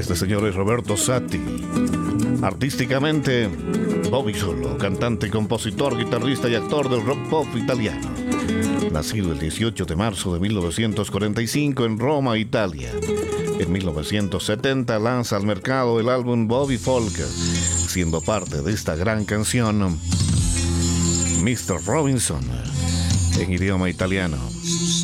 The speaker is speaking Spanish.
Este señor es Roberto Satti. Artísticamente, Bobby Solo, cantante, compositor, guitarrista y actor del rock pop italiano. Nacido el 18 de marzo de 1945 en Roma, Italia. En 1970 lanza al mercado el álbum Bobby Folk, siendo parte de esta gran canción, Mr. Robinson, en idioma italiano.